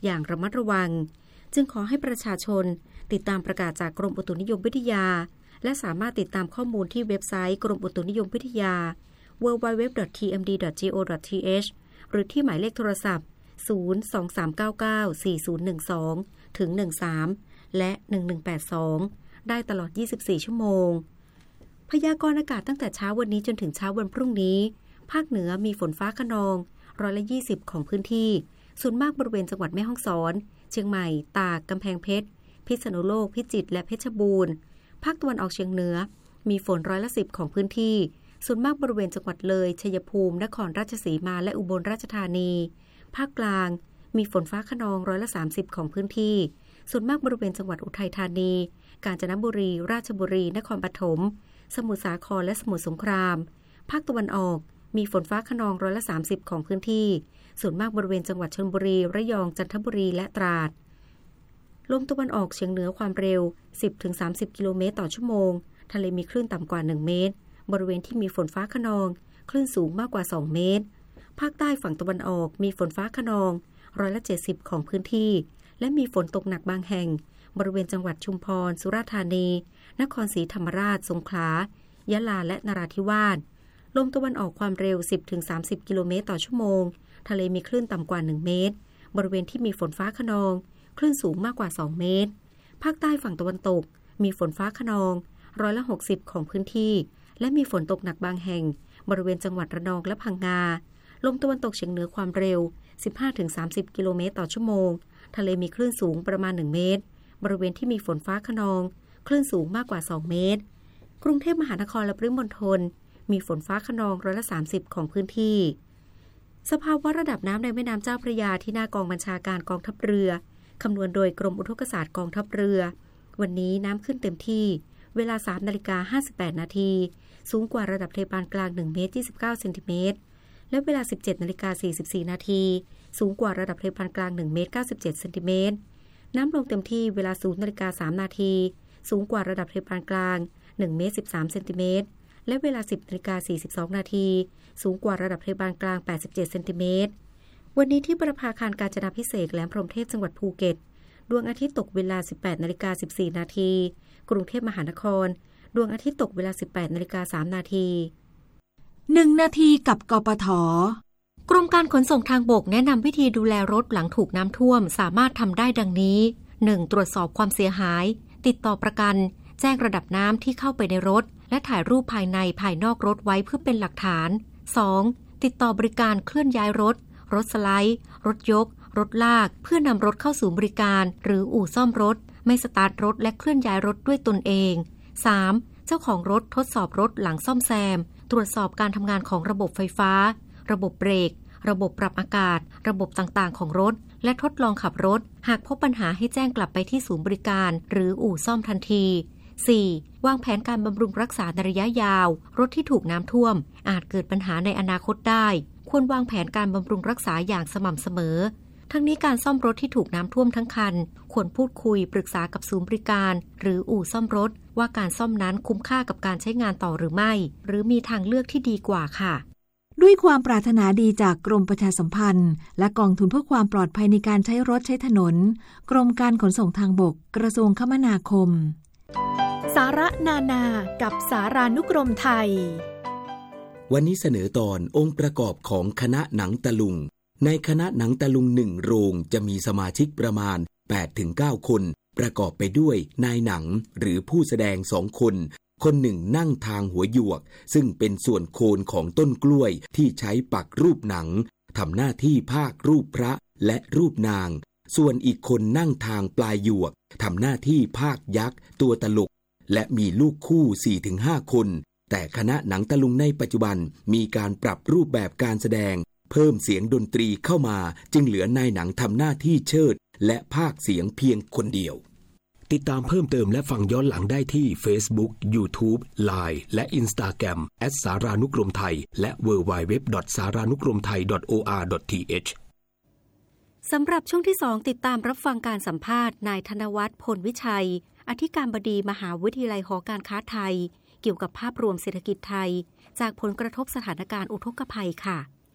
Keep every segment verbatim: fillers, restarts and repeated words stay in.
อย่างระมัดระวังจึงขอให้ประชาชนติดตามประกาศจากกรมอุตุนิยมวิทยาและสามารถติดตามข้อมูลที่เว็บไซต์กรมอุตุนิยมวิทยา ดับเบิลยู ดับเบิลยู ดับเบิลยู ดอท ที เอ็ม ดี ดอท จี โอ ดอท ที เอช หรือที่หมายเลขโทรศัพท์ ศูนย์ สอง สาม เก้า เก้า สี่ ศูนย์ หนึ่ง สอง ถึง หนึ่ง สาม และ หนึ่ง หนึ่ง แปด สอง ได้ตลอด ยี่สิบสี่ ชั่วโมงพยากรณ์อากาศตั้งแต่เช้าวันนี้จนถึงเช้าวันพรุ่งนี้ภาคเหนือมีฝนฟ้าคะนองร้อยละยี่สิบของพื้นที่ส่วนมากบริเวณจังหวัดแม่ฮ่องสอนเชียงใหม่ตากกำแพงเพชรพิษณุโลกพิจิตรและเพชรบูรณ์ภาคตะวันออกเฉียงเหนือมีฝนร้อยละสิบของพื้นที่ส่วนมากบริเวณจังหวัดเลยชัยภูมินครราชสีมาและอุบลราชธานีภาคกลางมีฝนฟ้าคะนองร้อยละสามสิบของพื้นที่ส่วนมากบริเวณจังหวัดอุทัยธานีกาญจนบุรีราชบุรีนครปฐมสมุทรสาครและสมุทรสงครามภาคตะวันออกมีฝนฟ้าคะนองร้อยละสามสิบของพื้นที่ส่วนมากบริเวณจังหวัดชลบุรีระยองจันทบุรีและตราดลมตะวันออกเฉียงเหนือความเร็ว สิบถึงสามสิบ กิโลเมตรต่อชั่วโมงทะเลมีคลื่นต่ำกว่าหนึ่งเมตรบริเวณที่มีฝนฟ้าคะนองคลื่นสูงมากกว่าสองเมตรภาคใต้ฝั่งตะวันออกมีฝนฟ้าคะนองร้อยละเจ็ดสิบของพื้นที่และมีฝนตกหนักบางแห่งบริเวณจังหวัดชุมพรสุราษฎร์ธานีนครศรีธรรมราชสงขลายะลาและนราธิวาสลมตะวันออกความเร็ว สิบถึงสามสิบ กิโลเมตรต่อชั่วโมงทะเลมีคลื่นต่ำกว่าหนึ่งเมตรบริเวณที่มีฝนฟ้าคะนองคลื่นสูงมากกว่าสองเมตรภาคใต้ฝั่งตะวันตกมีฝนฟ้าคะนองร้อยละหกสิบของพื้นที่และมีฝนตกหนักบางแห่งบริเวณจังหวัดระนองและพังงาลมตะวันตกเฉียงเหนือความเร็ว สิบห้าถึงสามสิบ กิโลเมตรต่อชั่วโมงทะเลมีคลื่นสูงประมาณหนึ่งเมตรบริเวณที่มีฝนฟ้าคะนองคลื่นสูงมากกว่าสองเมตรกรุงเทพมหานครและปริมณฑลมีฝนฟ้าคะนองร้อยละสามสิบของพื้นที่สภาวะระดับน้ำในแม่น้ำเจ้าพระยาที่หน้ากองบัญชาการกองทัพเรือคำนวณโดยกรมอุทกศาสตร์กองทัพเรือวันนี้น้ำขึ้นเต็มที่เวลา สามนาฬิกาห้าสิบแปดนาทีสูงกว่าระดับทะเลปานกลางหนึ่งเมตรยี่สิบเก้าเซนติเมตรและเวลา สิบเจ็ดนาฬิกาสี่สิบสี่นาทีสูงกว่าระดับทะเลปานกลางหนึ่งเมตรเก้าสิบเจ็ดเซนติเมตรน้ำลงเต็มที่เวลา ศูนย์นาฬิกาสามนาทีสูงกว่าระดับทะเลปานกลางหนึ่งเมตรสิบสามเซนติเมตรและเวลา สิบนาฬิกาสี่สิบสองนาทีสูงกว่าระดับทะเลปานกลางแปดสิบเจ็ดเซนติเมตรวันนี้ที่ประภาคารกาญจนาภิเษกแหลมพรหมเทพจังหวัดภูเก็ตดวงอาทิตย์ตกเวลา สิบแปดนาฬิกาสิบสี่นาทีกรุงเทพมหานครดวงอาทิตย์ตกเวลา สิบแปดนาฬิกาสามนาทีหนึ่งนาทีกับกปท. กรมการขนส่งทางบกแนะนำวิธีดูแลรถหลังถูกน้ำท่วมสามารถทำได้ดังนี้ หนึ่ง. ตรวจสอบความเสียหายติดต่อประกันแจ้งระดับน้ำที่เข้าไปในรถและถ่ายรูปภายในภายนอกรถไว้เพื่อเป็นหลักฐาน สอง. ติดต่อบริการเคลื่อนย้ายรถรถสไลด์รถยกรถลากเพื่อนำรถเข้าสู่บริการหรืออู่ซ่อมรถไม่สตาร์ทรถและเคลื่อนย้ายรถด้วยตนเอง สาม. เจ้าของรถทดสอบรถหลังซ่อมแซมตรวจสอบการทำงานของระบบไฟฟ้าระบบเบรกระบบปรับอากาศระบบต่างๆของรถและทดลองขับรถหากพบปัญหาให้แจ้งกลับไปที่ศูนย์บริการหรืออู่ซ่อมทันที สี่. วางแผนการบำรุงรักษาในระยะยาวรถที่ถูกน้ำท่วมอาจเกิดปัญหาในอนาคตได้ควรวางแผนการบำรุงรักษาอย่างสม่ำเสมอทั้งนี้การซ่อมรถที่ถูกน้ำท่วมทั้งคันควรพูดคุยปรึกษากับศูนย์บริการหรืออู่ซ่อมรถว่าการซ่อมนั้นคุ้มค่ากับการใช้งานต่อหรือไม่หรือมีทางเลือกที่ดีกว่าค่ะด้วยความปรารถนาดีจากกรมประชาสัมพันธ์และกองทุนเพื่อความปลอดภัยในการใช้รถใช้ถนนกรมการขนส่งทางบกกระทรวงคมนาคมสาระนานากับสารานุกรมไทยวันนี้เสนอตอนองค์ประกอบของคณะหนังตะลุงในคณะหนังตะลุงหนึ่งโรงจะมีสมาชิกประมาณ แปดถึงเก้า คนประกอบไปด้วยนายหนังหรือผู้แสดงสองคนคนหนึ่งนั่งทางหัวหยวกซึ่งเป็นส่วนโคนของต้นกล้วยที่ใช้ปักรูปหนังทำหน้าที่พากรูปพระและรูปนางส่วนอีกคนนั่งทางปลายหยวกทำหน้าที่พากยักษ์ตัวตลกและมีลูกคู่ สี่ถึงห้า คนแต่คณะหนังตะลุงในปัจจุบันมีการปรับรูปแบบการแสดงเพิ่มเสียงดนตรีเข้ามาจึงเหลือนายหนังทำหน้าที่เชิดและพากย์เสียงเพียงคนเดียวติดตามเพิ่มเติมและฟังย้อนหลังได้ที่ Facebook, YouTube, ไลน์ และ Instagram แอท สารานุกรมไทยและ ดับเบิลยู ดับเบิลยู ดับเบิลยู ดอท สารานุกรมไทย ดอท โอ อาร์ ดอท ที เอชสำหรับช่วงที่สองติดตามรับฟังการสัมภาษณ์นายธนวัฒน์พลวิชัยอธิการบดีมหาวิทยาลัยหอการค้าไทยเกี่ยวกับภาพรวมเศรษฐกิจไทยจากผลกระทบสถานการณ์อุทกภัยค่ะ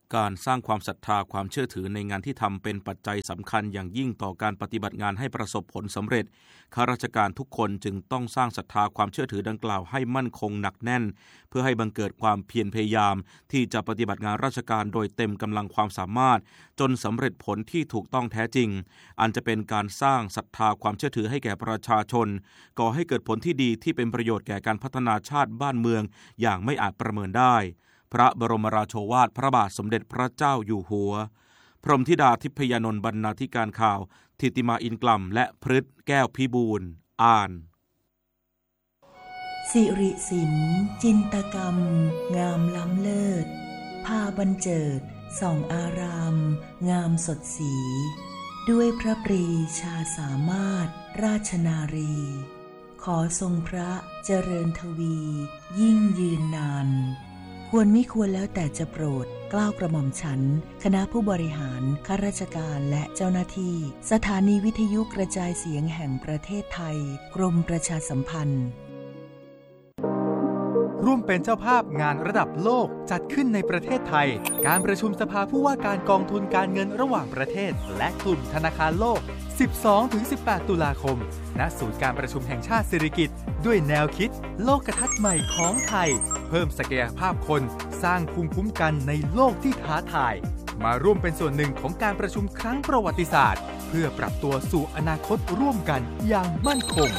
การสร้างความศรัทธาความเชื่อถือในงานที่ทำเป็นปัจจัยสำคัญอย่างยิ่งต่อการปฏิบัติงานให้ประสบผลสำเร็จข้าราชการทุกคนจึงต้องสร้างศรัทธาความเชื่อถือดังกล่าวให้มั่นคงหนักแน่นเพื่อให้บังเกิดความเพียรพยายามที่จะปฏิบัติงานราชการโดยเต็มกำลังความสามารถจนสำเร็จผลที่ถูกต้องแท้จริงอันจะเป็นการสร้างศรัทธาความเชื่อถือให้แก่ประชาชนก่อให้เกิดผลที่ดีที่เป็นประโยชน์แก่การพัฒนาชาติบ้านเมืองอย่างไม่อาจประเมินได้พระบรมราโชวาทพระบาทสมเด็จพระเจ้าอยู่หัวพรหมธิดาทิพยานนท์บรรณาธิการข่าวธิติมาอินกล่ำและพฤทธิ์แก้วพิบูลย์อ่านสิริศิลป์จินตกรรมงามล้ำเลิศพาบรรเจิดส่องอารามงามสดสีด้วยพระปรีชาสามารถราชนารีขอทรงพระเจริญทวียิ่งยืนนานควรมิควรแล้วแต่จะโปรดเกล้ากระหม่อมฉันคณะผู้บริหารข้าราชการและเจ้าหน้าที่สถานีวิทยุกระจายเสียงแห่งประเทศไทยกรมประชาสัมพันธ์ร่วมเป็นเจ้าภาพงานระดับโลกจัดขึ้นในประเทศไทยการประชุมสภาผู้ว่าการกองทุนการเงินระหว่างประเทศและกลุ่มธนาคารโลก สิบสองถึงสิบแปด ตุลาคมณศูนย์การประชุมแห่งชาติสิริกิติ์ด้วยแนวคิดโลกทัศน์ใหม่ของไทยเพิ่มศักยภาพคนสร้างภูมิคุ้มกันในโลกที่ท้าทายมาร่วมเป็นส่วนหนึ่งของการประชุมครั้งประวัติศาสตร์เพื่อปรับตัวสู่อนาคตร่วมกันอย่างมั่นคง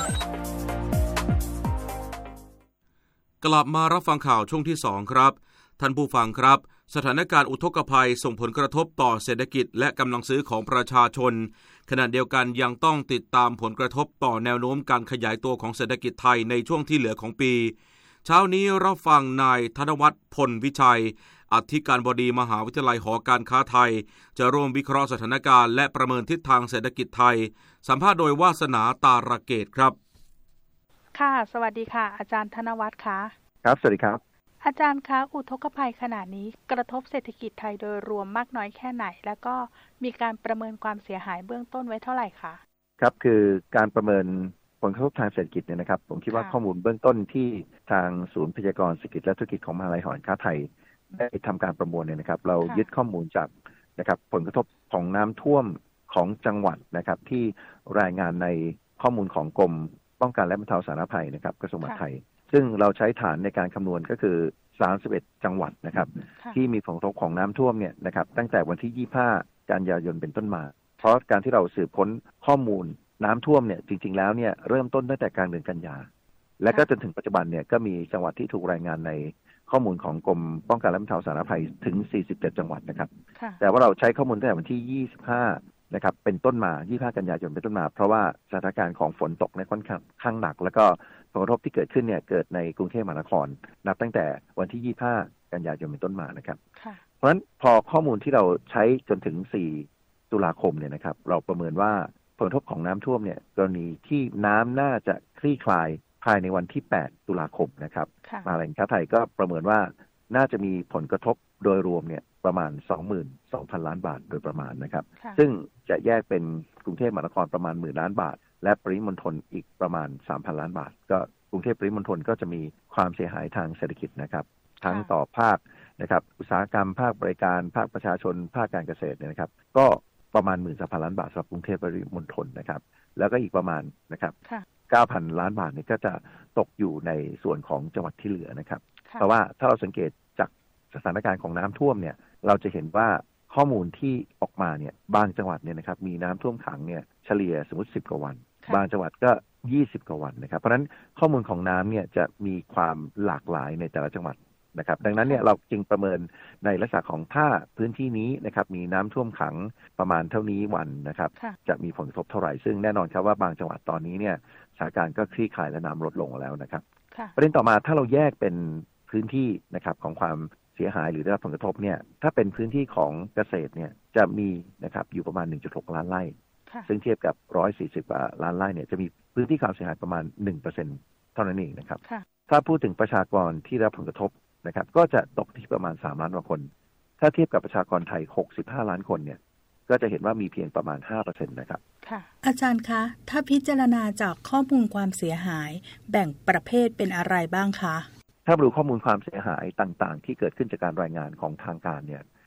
กลับมารับฟังข่าวช่วงที่สองครับท่านผู้ฟังครับสถานการณ์อุทกภัยส่งผลกระทบต่อเศรษฐกิจและกำลังซื้อของประชาชนขณะเดียวกันยังต้องติดตามผลกระทบต่อแนวโน้มการขยายตัวของเศรษฐกิจไทยในช่วงที่เหลือของปีเช้านี้รับฟังนายธนวัฒน์พลวิชัยอธิการบดีมหาวิทยาลัยหอการค้าไทยจะร่วมวิเคราะห์สถานการณ์และประเมินทิศทางเศรษฐกิจไทยสัมภาษณ์โดยวาสนาตาระเกตครับค่ะสวัสดีค่ะอาจารย์ธนวัฒน์ค่ะครับสวัสดีครับอาจารย์คะอุทกภัยขณะนี้กระทบเศรษฐกิจไทยโดยรวมมากน้อยแค่ไหนแล้วก็มีการประเมินความเสียหายเบื้องต้นไว้เท่าไหร่คะครับคือการประเมินผลกระทบทางเศรษฐกิจเนี่ยนะครับผมคิดว่าข้อมูลเบื้องต้นที่ทางศูนย์พยากรณ์เศรษฐกิจและธุรกิจของมหาวิทยาลัยหอการค้าไทยได้ทำการประมวลเนี่ยนะครับเรายึดข้อมูลจากนะครับผลกระทบของน้ำท่วมของจังหวัดนะครับที่รายงานในข้อมูลของกรมป้องกันและบรรเทาสาธารณภัยนะครับกระทรวงมหาดไทยซึ่งเราใช้ฐานในการคำนวณก็คือสามสิบเอ็ดจังหวัดนะครับที่มีผลกระทบของน้ำท่วมเนี่ยนะครับตั้งแต่วันที่ยี่สิบห้ากันยายนเป็นต้นมาเพราะการที่เราสืบค้นข้อมูลน้ำท่วมเนี่ยจริงๆแล้วเนี่ยเริ่มต้นตั้งแต่กลางเดือนกันยาและก็จนถึงปัจจุบันเนี่ยก็มีจังหวัดที่ถูกรายงานในข้อมูลของกรมป้องกันและบรรเทาสาธารณภัยถึงสี่สิบเจ็ดจังหวัดนะครับแต่ว่าเราใช้ข้อมูลตั้งแต่วันที่ยี่สิบห้านะครับเป็นต้นมายี่สิบห้ากันยายนเป็นต้นมาเพราะว่าสถานการณ์ของฝนตกในค่อนข้างหนักแล้วก็ผลกระทบที่เกิดขึ้นเนี่ยเกิดในกรุงเทพมหานครนับตั้งแต่วันที่ยี่สิบห้ากันยายนเป็นต้นมานะครับเพราะฉะนั้นพอข้อมูลที่เราใช้จนถึงสี่ตุลาคมเนี่ยนะครับเราประเมินว่าผลกระทบของน้ำท่วมเนี่ยกรณีที่น้ำน่าจะคลี่คลายภายในวันที่แปดตุลาคมนะครับมหาวิทยาลัยหอการค้าไทยก็ประเมินว่าน่าจะมีผลกระทบโดยรวมเนี่ยประมาณ สองหมื่นสองพัน ล้านบาทโดยประมาณนะครับซึ่งจะแยกเป็นกรุงเทพมหานครประมาณหมื่นล้านบาทและปริมณฑลอีกประมาณ สามพัน ล้านบาทก็กรุงเทพปริมณฑลก็จะมีความเสียหายทางเศรษฐกิจนะครับทั้งต่อภาคนะครับอุตสาหกรรมภาคบริการภาคประชาชนภาคการเกษตรเนี่ยนะครับก็ประมาณ หนึ่งหมื่นสามพัน ล้านบาทสำหรับกรุงเทพปริมณฑลนะครับแล้วก็อีกประมาณนะครับ เก้าพัน ล้านบาทเนี่ยก็จะตกอยู่ในส่วนของจังหวัดที่เหลือนะครับเพราะว่าถ้าเราสังเกตจากสถานการณ์ของน้ำท่วมเนี่ยเราจะเห็นว่าข้อมูลที่ออกมาเนี่ยบางจังหวัดเนี่ยนะครับมีน้ำท่วมขังเนี่ยเฉลี่ยสมมติสิบกว่าวันบางจังหวัดก็ยี่สิบกว่าวันนะครับเพราะฉะนั้นข้อมูลของน้ำเนี่ยจะมีความหลากหลายในแต่ละจังหวัดนะครับดังนั้นเนี่ยเราจึงประเมินในลักษณะของถ้าพื้นที่นี้นะครับมีน้ำท่วมขังประมาณเท่านี้วันนะครับจะมีผลกระทบเท่าไหร่ซึ่งแน่นอนครับว่าบางจังหวัดตอนนี้เนี่ยสถานการณ์ก็คลี่คลายและน้ำลดลงแล้วนะครับประเด็นต่อมาถ้าเราแยกเป็นพื้นที่นะครับของความเสียหายหรือได้รับผลกระทบเนี่ยถ้าเป็นพื้นที่ของเกษตรเนี่ยจะมีนะครับอยู่ประมาณ หนึ่งจุดหก ล้านไร่ซึ่งเทียบกับหนึ่งร้อยสี่สิบล้านไร่เนี่ยจะมีพื้นที่ความเสียหายประมาณ หนึ่งเปอร์เซ็นต์ เท่านั้นเองนะครับถ้าพูดถึงประชากรที่ได้รับผลกระทบนะครับก็จะตกที่ประมาณสามล้านกว่าคนถ้าเทียบกับประชากรไทยหกสิบห้าล้านคนเนี่ยก็จะเห็นว่ามีเพียงประมาณ ห้าเปอร์เซ็นต์ นะครับค่ะอาจารย์คะถ้าพิจารณาจากข้อมูลความเสียหายแบ่งประเภทเป็นอะไรบ้างคะถ้าดูข้อมูลความเสียหายต่างๆที่เกิดขึ้นจากการรายงานของทางการเนี่ย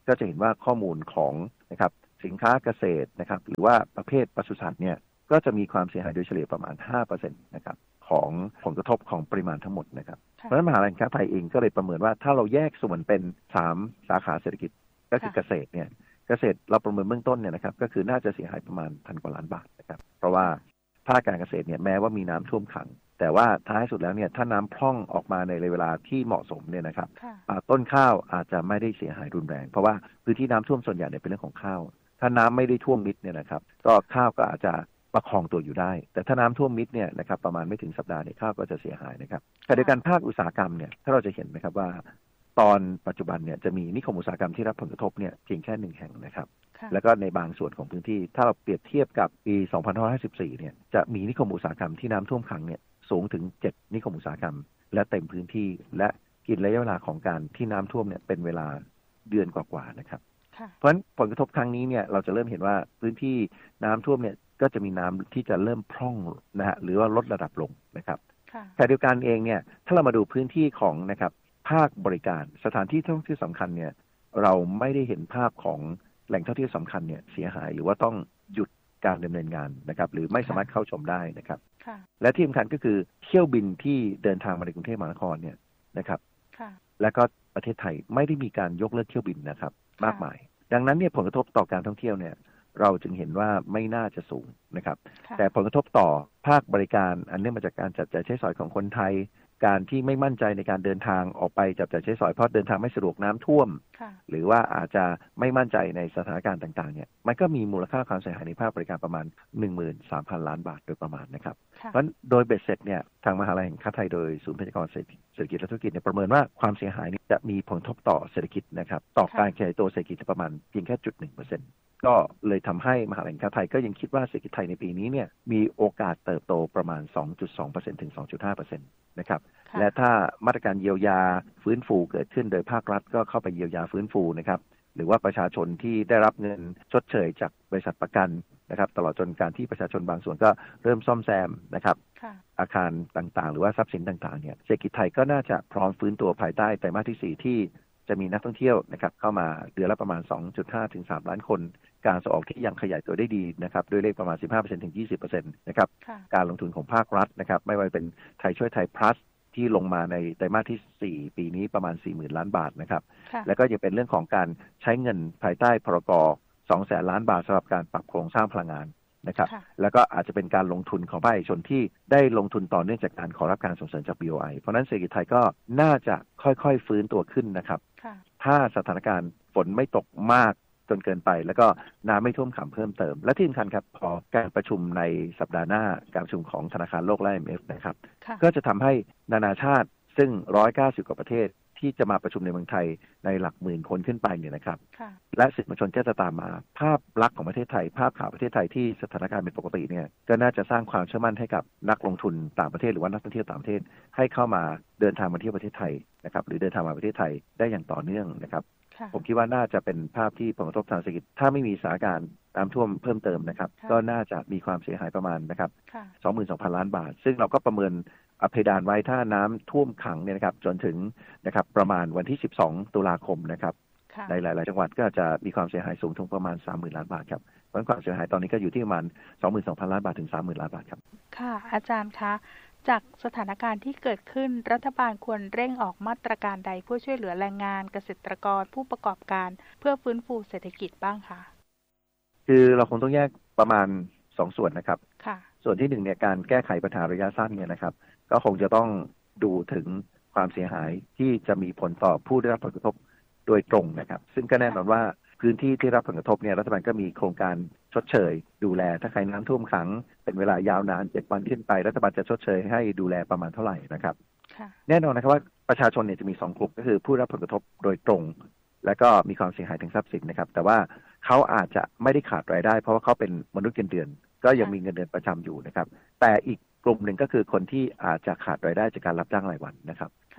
ก็จะเห็นว่าข้อมูลของนะครับสินค้าเกษตรนะครับหรือว่าประเภทปศุสัตว์เนี่ยก็จะมีความเสียหายโดยเฉลี่ยประมาณ ห้าเปอร์เซ็นต์ นะครับของผลกระทบของปริมาณทั้งหมดนะครับเพราะฉะนั้นมหาวิทยาลัยการค้าไทยเองก็เลยประเมินว่าถ้าเราแยกส่วนเป็นสามสาขาเศรษฐกิจก็คือเกษตรเนี่ยเกษตรเราประเมินเบื้องต้นเนี่ยนะครับก็คือน่าจะเสียหายประมาณพันกว่าล้านบาทนะครับเพราะว่าภาคการเกษตรเนี่ยแม้ว่ามีน้ำท่วมขังแต่ว่าท้ายสุดแล้วเนี่ยถ้าน้ำพร่องออกมาในเวลาที่เหมาะสมเนี่ยนะครับต้นข้าวอาจจะไม่ได้เสียหายรุนแรงเพราะว่าพื้นที่น้ำท่วมส่วนใหญ่เนี่ยเป็นเรื่องของข้าวถ้าน้ำไม่ได้ท่วมมิดเนี่ยนะครับก็ข้าวก็อาจจะประคองตัวอยู่ได้แต่ถ้าน้ำท่วมมิดเนี่ยนะครับประมาณไม่ถึงสัปดาห์เนี่ยข้าวก็จะเสียหายนะครับขณะเดียวกันภาคอุตสาหกรรมเนี่ยถ้าเราจะเห็นนะครับว่าตอนปัจจุบันเนี่ยจะมีนิคมอุตสาหกรรมที่รับผลกระทบเนี่ยเพียงแค่หนึ่งแห่งนะครับแล้วก็ในบางส่วนของพื้นที่ถ้าเราเปรียบเทียบกับปีสองพันห้าร้อยห้าสิบสี่เนี่ยจะมีนิคมอุตสาหกรรมที่น้ำท่วมขังเนี่ยสูงถึงเจ็ดนิคมอุตสาหกรรมและเต็มพื้นที่และกินระยะเวลาของการที่น้ำท่วมเนี่ยเป็นเวลาเดือนกว่าๆนะครับเพราะฉะนั้นผลกระทบครั้งนี้เนี่ยเราจะเริ่มเห็นว่าพื้นที่น้ำท่วมเนี่ยก็จะมีน้ำที่จะเริ่มพร่องนะฮะหรือว่าลดระดับลงนะครับแต่เดียวกันเองเนี่ยถ้าเรามาดูพื้นที่ของนะครับภาคบริการสถานที่ท่องเที่ยวสำคัญเนี่ยเราไม่ได้เห็นภาพของแหล่งท่องเที่ยวสำคัญเนี่ยเสียหายหรือว่าต้องหยุดการดำเนินงานนะครับหรือไม่สามารถเข้าชมได้นะครับและที่สำคัญก็คือเที่ยวบินที่เดินทางมาในกรุงเทพมหานครเนี่ยนะครับและก็ประเทศไทยไม่ได้มีการยกเลิกเที่ยวบินนะครับมากมายดังนั้นเนี่ยผลกระทบต่อการท่องเที่ยวเนี่ยเราจึงเห็นว่าไม่น่าจะสูงนะครับแต่ผลกระทบต่อภาคบริการอันเนื่องมาจากการจับจ่ายใช้สอยของคนไทยการที่ไม่มั่นใจในการเดินทางออกไปจับจ่ายใช้สอยเพราะเดินทางไม่สะดวกน้ำท่วมหรือว่าอาจจะไม่มั่นใจในสถานการณ์ต่างๆเนี่ยมันก็มีมูลค่าความเสียหายในภาคบริการประมาณ หนึ่งหมื่นสามพัน ล้านบาทโดยประมาณนะครับเพราะฉะนั้นโดยเบ็ดเสร็จเนี่ยทางมหาวิทยาลัยแห่งค้าไทยโดยศูนย์พยากรณ์เศรษฐกิจและธุรกิจเนี่ยประเมินว่าความเสียหายนี้จะมีผลกระทบต่อเศรษฐกิจนะครับต่อการขยายตัวเศรษฐกิจประมาณเพียงแค่ จุดหนึ่งเปอร์เซ็นต์ ก็เลยทำให้มหาวิทยาลัยแห่งค้าไทยก็ยังคิดว่าเศรษฐกิจไทยในปีนี้เนี่ยมีโอกาสเติบโตประมาณ สองจุดสองเปอร์เซ็นต์ ถึง สองจุดห้าเปอร์เซ็นต์ นะครับและถ้ามาตรการเยียวยาฟื้นฟูเกิดขึ้นโดยภาครัฐก็เข้าไปเยียวยาฟื้นฟูนะครับหรือว่าประชาชนที่ได้รับเงินชดเชยจากบริษัทประกันนะครับตลอดจนการที่ประชาชนบางส่วนก็เริ่มซ่อมแซมนะครับอาคารต่างๆหรือว่าทรัพย์สินต่างๆเนี่ยเศรษฐกิจไทยก็น่าจะพร้อมฟื้นตัวภายใต้ไตรมาสที่สี่ที่จะมีนักท่องเที่ยวนะครับเข้ามาเดือนละประมาณ สองจุดห้า ถึง สามล้านคนการส่งออกที่ยังขยายตัวได้ดีนะครับด้วยเลขประมาณ สิบห้าเปอร์เซ็นต์ ถึง ยี่สิบเปอร์เซ็นต์ นะครับการลงทุนของภาครัฐนะครับไม่ว่าเป็นไทยช่วยไทย plus ที่ลงมาในไตรมาสที่สี่ปีนี้ประมาณ สี่หมื่น ล้านบาทนะครับแล้วก็ยังเป็นเรื่องของการใช้เงินภายใต้พรกสองแสนล้านบาทสำหรับการปรับโครงสร้างพลังงานนะครับแล้วก็อาจจะเป็นการลงทุนของภาคเอกชนที่ได้ลงทุนต่อเนื่องจากการขอรับการส่งเสริมจาก บี โอ ไอ เพราะนั้นเศรษฐกิจไทยก็น่าจะค่อยๆฟื้นตัวขึ้นนะครับถ้าสถานการณ์ฝนไม่ตกมากจนเกินไปแล้วก็น้ำไม่ท่วมขังเพิ่มเติมและที่สำคัญครับพอการประชุมในสัปดาห์หน้าการประชุมของธนาคารโลกและ ไอ เอ็ม เอฟ นะครับก็จะทำให้นานาชาติซึ่งหนึ่งร้อยเก้าสิบกว่าประเทศที่จะมาประชุมในเมืองไทยในหลักหมื่นคนขึ้นไปเนี่ยนะครับและสื่อมวลชนก็จะตามมาภาพลักษณ์ของประเทศไทยภาพข่าวประเทศไทยที่สถานการณ์เป็นปกติเนี่ยก็น่าจะสร้างความเชื่อมั่นให้กับนักลงทุนต่างประเทศหรือว่านักท่องเที่ยวต่างประเทศให้เข้ามาเดินทางมาเที่ยวประเทศไทยนะครับหรือเดินทางมาประเทศไทยได้อย่างต่อเนื่องนะครับผมคิดว่าน่าจะเป็นภาพที่ผลกระทบทางเศรษฐกิจถ้าไม่มีสถานการณ์น้ำท่วมเพิ่มเติมนะครับก็น่าจะมีความเสียหายประมาณนะครับ สองหมื่นสองพัน ล้านบาทซึ่งเราก็ประเมินเพดานไว้ถ้าน้ำท่วมขังเนี่ยนะครับจนถึงนะครับประมาณวันที่สิบสองตุลาคมนะครับในหลายๆจังหวัดก็จะมีความเสียหายสูงถึงประมาณ สามหมื่น ล้านบาทครับเพราะความเสียหายตอนนี้ก็อยู่ที่ประมาณ สองหมื่นสองพัน ล้านบาทถึง สามหมื่น ล้านบาทครับค่ะอาจารย์คะจากสถานการณ์ที่เกิดขึ้นรัฐบาลควรเร่งออกมาตรการใดเพื่อช่วยเหลือแรงงานเกษตรกรผู้ประกอบการเพื่อฟื้นฟูเศรษฐกิจบ้างคะคือเราคงต้องแยกประมาณสองส่วนนะครับส่วนที่หนึ่งเนี่ยการแก้ไขปัญหาระยะสั้นเนี่ยนะครับก็คงจะต้องดูถึงความเสียหายที่จะมีผลต่อผู้ได้รับผลกระทบโดยตรงนะครับซึ่งก็แน่นอนว่าพื้นที่ที่รับผลกระทบเนี่ยรัฐบาลก็มีโครงการชดเชยดูแลถ้าใครน้ำท่วมขังเป็นเวลายาวนานเจ็ดวันขึ้นไปรัฐบาลจะชดเชยให้ดูแลประมาณเท่าไหร่นะครับแน่นอนนะครับว่าประชาชนเนี่ยจะมีสองกลุ่มก็คือผู้รับผลกระทบโดยตรงและก็มีความเสียหายทางทรัพย์สินนะครับแต่ว่าเขาอาจจะไม่ได้ขาดรายได้เพราะว่าเขาเป็นมนุษย์เงินเดือนก็ยังมีเงินเดือนประจำอยู่นะครับแต่อีกกลุ่มหนึ่งก็คือคนที่อาจจะขาดรายได้จากการรับจ้างรายวันนะครับ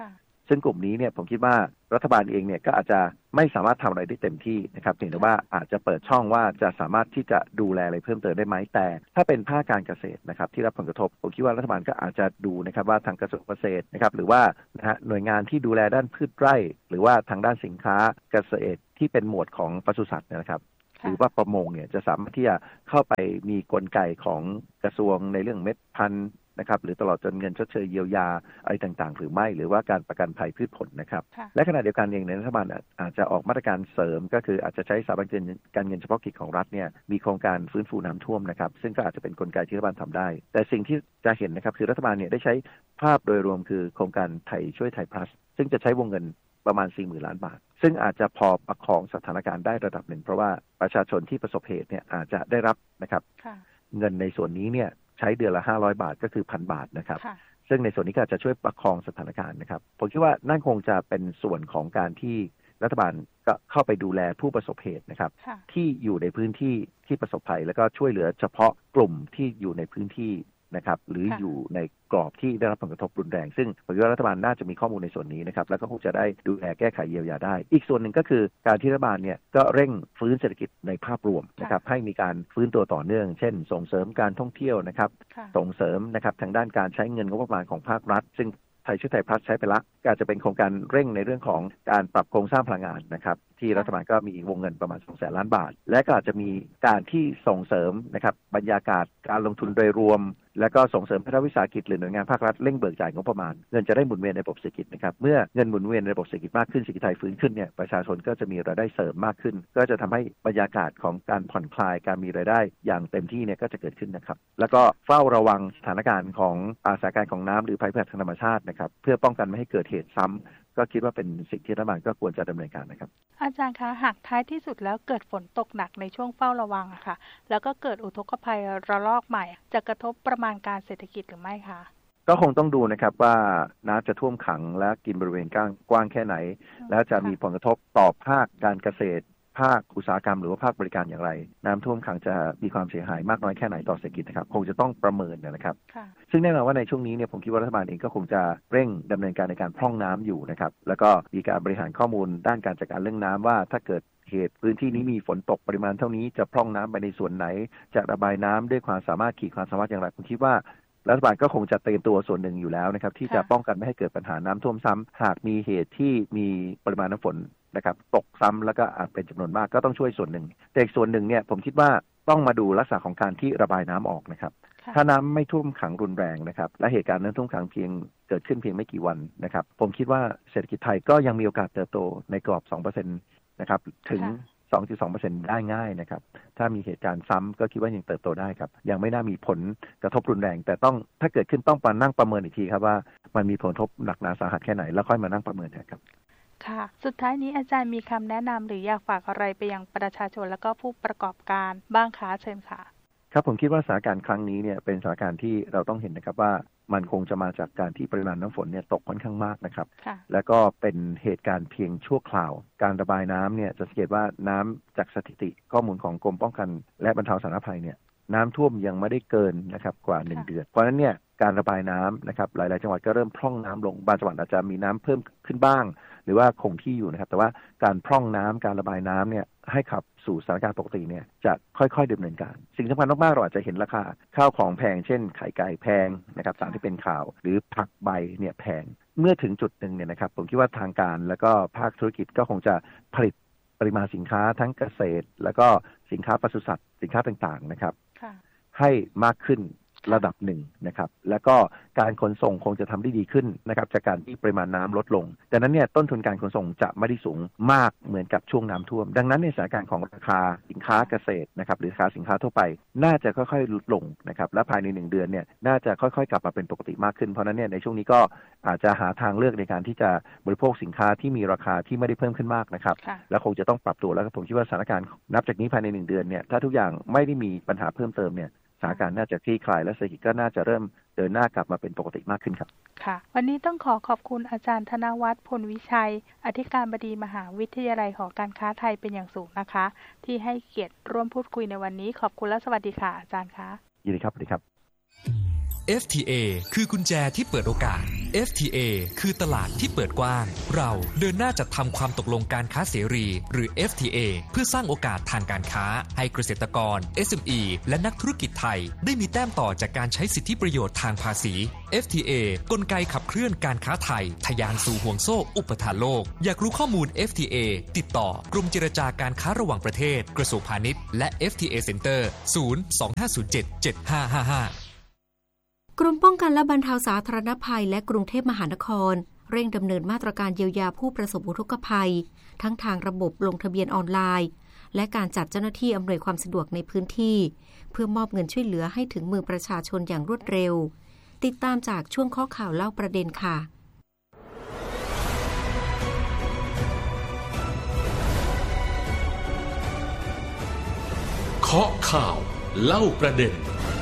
ซึ่งกลุ่มนี้เนี่ยผมคิดว่ารัฐบาลเองเนี่ยก็อาจจะไม่สามารถทำอะไรได้เต็มที่นะครับเพียงแต่ว่าอาจจะเปิดช่องว่าจะสามารถที่จะดูแลอะไรเพิ่มเติมได้ไหมแต่ถ้าเป็นภาคการเกษตรนะครับที่รับผลกระทบผมคิดว่ารัฐบาลก็อาจจะดูนะครับว่าทางกระทรวงเกษตรนะครับหรือว่านะฮะหน่วยงานที่ดูแลด้านพืชไร่หรือว่าทางด้านสินค้าเกษตรที่เป็นหมวดของปศุสัตว์นะครับหรือว่าประมงเนี่ยจะสามารถที่จะเข้าไปมีกลไกของกระทรวงในเรื่องเม็ดพันธุ์นะครับหรือตลอดจนเงินชดเชยเยียวยาอะไรต่างๆหรือไม่หรือว่าการประกันภัยพืชผลนะครับและขณะเดียวกันเองในรัฐบาลอาจจะออกมาตรการเสริมก็คืออาจจะใช้สถาบันการเงินเฉพาะกิจของรัฐเนี่ยมีโครงการฟื้นฟูน้ำท่วมนะครับซึ่งก็อาจจะเป็นกลไกที่รัฐบาลทำได้แต่สิ่งที่จะเห็นนะครับคือรัฐบาลเนี่ยได้ใช้ภาพโดยรวมคือโครงการไทยช่วยไทยพลัสซึ่งจะใช้วงเงินประมาณ สี่หมื่น ล้านบาทซึ่งอาจจะพอประคองสถานการณ์ได้ระดับหนึ่งเพราะว่าประชาชนที่ประสบเหตุเนี่ยอาจจะได้รับนะครับเงินในส่วนนี้เนี่ยใช้เดือนละห้าร้อยบาทก็คือ หนึ่งพัน บาทนะครับซึ่งในส่วนนี้ก็จะช่วยประคองสถานการณ์นะครับผมคิดว่านั่นคงจะเป็นส่วนของการที่รัฐบาลก็เข้าไปดูแลผู้ประสบเหตุนะครับที่อยู่ในพื้นที่ที่ประสบภัยแล้วก็ช่วยเหลือเฉพาะกลุ่มที่อยู่ในพื้นที่นะครับหรืออยู่ในกรอบที่ได้รับผลกระทบรุนแรงซึ่งผมคิดว่ารัฐบาลน่าจะมีข้อมูลในส่วนนี้นะครับแล้วก็คงจะได้ดูแลแก้ไขเยียวยาได้อีกส่วนหนึ่งก็คือการที่รัฐบาลเนี่ยก็เร่งฟื้นเศรษฐกิจในภาพรวมนะครับให้มีการฟื้นตัวต่อเนื่องเช่นส่งเสริมการท่องเที่ยวนะครับส่งเสริมนะครับทางด้านการใช้เงินงบประมาณของภาครัฐซึ่งไทยช่วยไทยพลัสใช้ไปละก็อาจจะเป็นโครงการเร่งในเรื่องของการปรับโครงสร้างพลังงานนะครับที่รัฐบาลก็มีวงเงินประมาณ สองแสน ล้านบาทและก็อาจจะมีการที่ส่งเสริมนะครับบรรยากาศการลงทุนโดยรวมและก็ส่งเสริมพัฒนาวิสาหกิจหรือหน่วยงานภาครัฐเร่งเบิกจ่ายงบประมาณเงินจะได้หมุนเวียนในระบบเศรษฐกิจนะครับเมื่อเงินหมุนเวียนในระบบเศรษฐกิจมากขึ้นเศรษฐกิจไทยฟื้นขึ้นเนี่ยประชาชนก็จะมีรายได้เสริมมากขึ้นก็จะทำให้บรรยากาศของการผ่อนคลายการมีรายได้อย่างเต็มที่เนี่ยก็จะเกิดขึ้นนะครับแล้วก็เฝ้าระวังสถานการณ์ของสถานการณ์ของน้ำหรือภัยพิบัติทางธรรมชาตินะครับเพื่อป้องกันไม่ให้เกิดเหตุซ้ำก็คิดว่าเป็นสิ่งที่รัฐบาลก็ควรจะดำเนินการนะครับอาจารย์คะหากท้ายที่สุดแล้วเกิดฝนตกหนักในช่วงเฝ้าระวังอะค่ะแล้วก็เกิดอุทกภัยระลอกใหม่จะกระทบประมาณการเศรษฐกิจหรือไม่คะก็คงต้องดูนะครับว่าน้ำจะท่วมขังและกินบริเวณกว้างแค่ไหนแล้วจะมีผลกระทบต่อภาคการเกษตรภาคอุตสาหกรรมหรือว่าภาคบริการอย่างไรน้ำท่วมขังจะมีความเสียหายมากน้อยแค่ไหนต่อเศรษฐกิจนะครับคงจะต้องประเมินนะครับซึ่งแน่นอนว่าในช่วงนี้เนี่ยผมคิดว่ารัฐบาลเองก็คงจะเร่งดำเนินการในการพร่องน้ำอยู่นะครับแล้วก็มีการบริหารข้อมูลด้านการจัดการเรื่องน้ำว่าถ้าเกิดเหตุพื้นที่นี้มีฝนตกปริมาณเท่านี้จะพร่องน้ำไปในส่วนไหนจะระบายน้ำด้วยความสามารถขีดความสามารถอย่างไรผมคิดว่ารัฐบาลก็คงจะเตรียมตัวส่วนหนึ่งอยู่แล้วนะครับที่จะป้องกันไม่ให้เกิดปัญหาน้ำท่วมซ้ำหากมีเหตุที่มีปริมาณน้ำฝนนะครับตกซ้ำแล้วก็อาจเป็นจำนวนมากก็ต้องช่วยส่วนหนึ่งแต่อีกส่วนหนึ่งเนี่ยผมคิดว่าต้องมาดูลักษณะของการที่ระบายน้ำออกนะครับถ้าน้ำไม่ท่วมขังรุนแรงนะครับและเหตุการณ์นั้นท่วมขังเพียงเกิดขึ้นเพียงไม่กี่วันนะครับผมคิดว่าเศรษฐกิจไทยก็ยังมีโอกาสเติบโตในกรอบ สองเปอร์เซ็นต์ นะครับถึง สองจุดสองเปอร์เซ็นต์ ได้ง่ายนะครับถ้ามีเหตุการณ์ซ้ำก็คิดว่ายังเติบโตได้ครับยังไม่น่ามีผลกระทบรุนแรงแต่ต้องถ้าเกิดขึ้นต้องมานั่งประเมินอีกทีครับว่ามันมีผลกระทบหนักหนาสาหัสแค่ไหนแล้วค่อยมานั่งประเมินครับค่ะสุดท้ายนี้อาจารย์มีคำแนะนำหรืออยากฝากอะไรไปยังประชาชนและก็ผู้ประกอบการบ้างคะเชิญค่ะครับผมคิดว่าสถานการณ์ครั้งนี้เนี่ยเป็นสถานการณ์ที่เราต้องเห็นนะครับว่ามันคงจะมาจากการที่ปริมาณน้ำฝนเนี่ยตกค่อนข้างมากนะครับแล้วก็เป็นเหตุการณ์เพียงชั่วคราวการระบายน้ำเนี่ยจะสังเกตว่าน้ำจากสถิติข้อมูลของกรมป้องกันและบรรเทาสาธารณภัยเนี่ยน้ำท่วมยังไม่ได้เกินนะครับกว่าหนึ่งเดือนเพราะฉะนั้นเนี่ยการระบายน้ำนะครับหลายๆจังหวัดก็เริ่มพร่องน้ำลงบางจังหวัดอาจจะมีน้ำเพิ่มขึ้นบ้างหรือว่าคงที่อยู่นะครับแต่ว่าการพร่องน้ำการระบายน้ำเนี่ยให้ขับสู่สถานการณ์ปกติเนี่ยจะค่อยๆดำเนินการสิ่งสำคัญมากๆเราอาจจะเห็นราคาข้าวของแพงเช่นไข่ไก่แพงนะครับตามที่เป็นข่าวหรือผักใบเนี่ยแพงเมื่อถึงจุดหนึ่งเนี่ยนะครับผมคิดว่าทางการแล้วก็ภาคธุรกิจก็คงจะผลิตปริมาณสินค้าทั้งเกษตรแล้วก็สินค้าปศุสัตว์สินค้าต่างๆนะครับให้มากขึ้นระดับหนึ่งนะครับแล้วก็การขนส่งคงจะทำได้ดีขึ้นนะครับจากการที่ปริมาณน้ำลดลงดังนั้นเนี่ยต้นทุนการขนส่งจะไม่ได้สูงมากเหมือนกับช่วงน้ำท่วมดังนั้นในสถานการณ์ของราคาสินค้าเกษตรนะครับหรือราคาสินค้าทั่วไปน่าจะค่อยๆลดลงนะครับและภายในหนึ่งเดือนเนี่ยน่าจะค่อยๆกลับมาเป็นปกติมากขึ้นเพราะนั้นเนี่ยในช่วงนี้ก็อาจจะหาทางเลือกในการที่จะบริโภคสินค้าที่มีราคาที่ไม่ได้เพิ่มขึ้นมากนะครับและคงจะต้องปรับตัวแล้วผมคิดว่าสถานการณ์นับจากนี้ภายในหนึ่งเดือนเนี่ยถ้าทุกอย่างไม่ได้มีปัญหาเพิ่มเติมเนี่ยสถานการณ์น่าจะคลี่คลายและเศรษฐกิจก็น่าจะเริ่มเดินหน้ากลับมาเป็นปกติมากขึ้นครับค่ะวันนี้ต้องขอขอบคุณอาจารย์ธนวัฒน์พลวิชัยอธิการบดีมหาวิทยาลัยหอการค้าไทยเป็นอย่างสูงนะคะที่ให้เกียรติร่วมพูดคุยในวันนี้ขอบคุณและสวัสดีค่ะอาจารย์คะยินดีครับสวัสดีครับเอฟ ที เอ คือกุญแจที่เปิดโอกาส เอฟ ที เอ คือตลาดที่เปิดกว้างเราเดินหน้าจัดทำความตกลงการค้าเสรีหรือ เอฟ ที เอ เพื่อสร้างโอกาสทางการค้าให้เกษตรกร เอส เอ็ม อี และนักธุรกิจไทยได้มีแต้มต่อจากการใช้สิทธิประโยชน์ทางภาษี เอฟ ที เอ กลไกขับเคลื่อนการค้าไทยทะยานสู่ห่วงโซ่อุปทานโลกอยากรู้ข้อมูล เอฟ ที เอ ติดต่อกรมเจรจาการค้าระหว่างประเทศกระทรวงพาณิชย์และ เอฟ ที เอ Center ศูนย์ สอง ห้า ศูนย์ เจ็ด เจ็ด ห้า ห้า ห้ากรมป้องกันและบรรเทาสาธารณภัยและกรุงเทพมหานครเร่งดำเนินมาตรการเยียวยาผู้ประสบอุทกภัยทั้งทางระบบลงทะเบียนออนไลน์และการจัดเจ้าหน้าที่อำนวยความสะดวกในพื้นที่เพื่อมอบเงินช่วยเหลือให้ถึงมือประชาชนอย่างรวดเร็วติดตามจากช่วงข้อข่าวเล่าประเด็นค่ะเคาะข่าวเล่าประเด็น